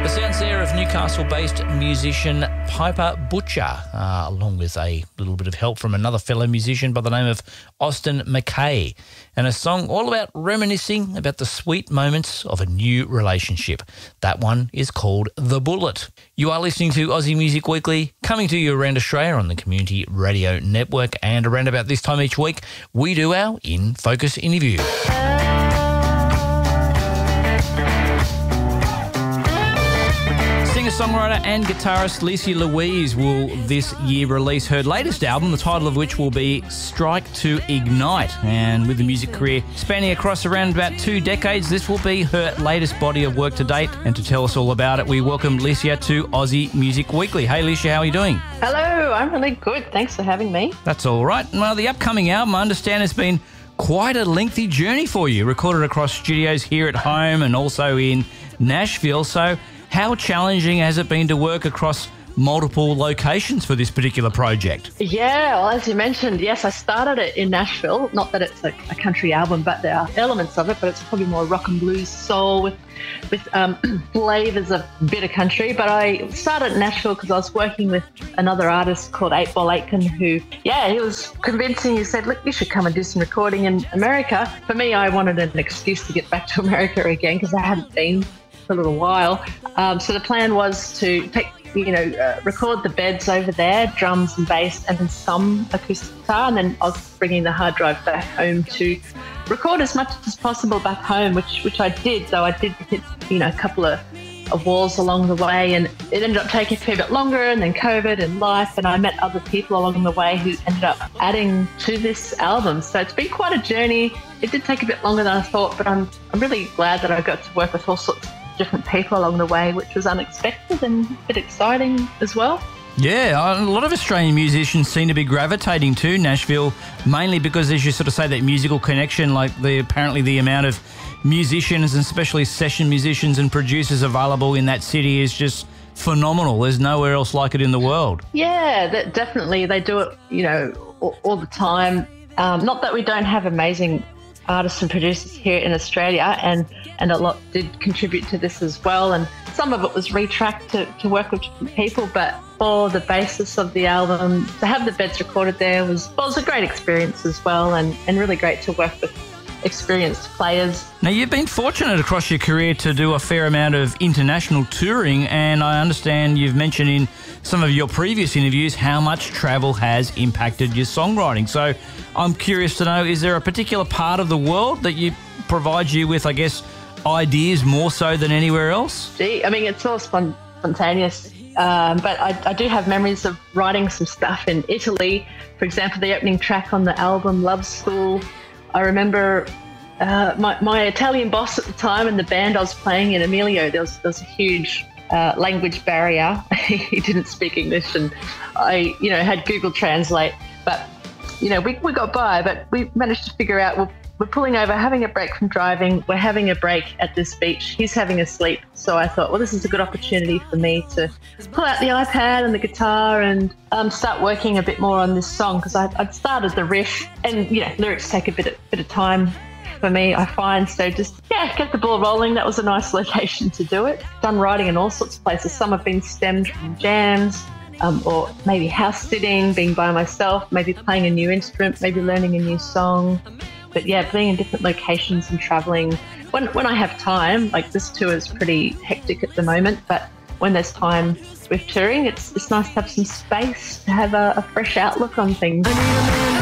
The sounds there of Newcastle-based musician Piper Butcher, along with a little bit of help from another fellow musician by the name of Austin McKay, and a song all about reminiscing about the sweet moments of a new relationship. That one is called The Bullet. You are listening to Aussie Music Weekly, coming to you around Australia on the Community Radio Network, and around about this time each week, we do our In Focus interview. Singer-songwriter and guitarist Lisa Louise will this year release her latest album, the title of which will be Strike to Ignite. And with a music career spanning across around about 2 decades, this will be her latest body of work to date. And to tell us all about it, we welcome Lisa to Aussie Music Weekly. Hey, Lisa, how are you doing? Hello, I'm really good. Thanks for having me. That's all right. Well, the upcoming album, I understand, has been quite a lengthy journey for you, recorded across studios here at home and also in Nashville. So how challenging has it been to work across multiple locations for this particular project? Yeah, well, as you mentioned, yes, I started it in Nashville. Not that it's a country album, but there are elements of it, but it's probably more rock and blues soul with flavours of a bit of country. But I started in Nashville because I was working with another artist called 8Ball Aitken who, he was convincing. He said, look, you should come and do some recording in America. For me, I wanted an excuse to get back to America again because I hadn't been for a little while. So the plan was to take, record the beds over there, drums and bass, and then some acoustic guitar, and then I was bringing the hard drive back home to record as much as possible back home, which I did, though I did hit, a couple of walls along the way, and it ended up taking a fair bit longer, and then COVID and life, and I met other people along the way who ended up adding to this album. So it's been quite a journey. It did take a bit longer than I thought, but I'm really glad that I got to work with all sorts of different people along the way, which was unexpected and a bit exciting as well. Yeah, a lot of Australian musicians seem to be gravitating to Nashville, mainly because, as you sort of say, that musical connection, like apparently the amount of musicians and especially session musicians and producers available in that city is just phenomenal. There's nowhere else like it in the world. Yeah, definitely. They do it, all the time. Not that we don't have amazing artists and producers here in Australia, and a lot did contribute to this as well, and some of it was retracked to work with different people, but for the basis of the album, to have the beds recorded there was a great experience as well, and really great to work with experienced players. Now, you've been fortunate across your career to do a fair amount of international touring, and I understand you've mentioned in some of your previous interviews how much travel has impacted your songwriting. So I'm curious to know, is there a particular part of the world that provides you with, I guess, ideas more so than anywhere else? I mean, it's all spontaneous, but I do have memories of writing some stuff in Italy. For example, the opening track on the album, Love School. I remember my Italian boss at the time and the band I was playing in, Emilio, there was a huge language barrier. He didn't speak English, and I, had Google Translate. But, we got by, but we managed to figure out, we're pulling over, having a break from driving. We're having a break at this beach. He's having a sleep. So I thought, well, this is a good opportunity for me to pull out the iPad and the guitar and start working a bit more on this song, because I'd started the riff, and, lyrics take a bit of time for me, I find. So just, get the ball rolling. That was a nice location to do it. Done writing in all sorts of places. Some have been stemmed from jams, or maybe house sitting, being by myself, maybe playing a new instrument, maybe learning a new song. But being in different locations and traveling when I have time. Like, this tour is pretty hectic at the moment, but when there's time with touring, it's nice to have some space to have a fresh outlook on things.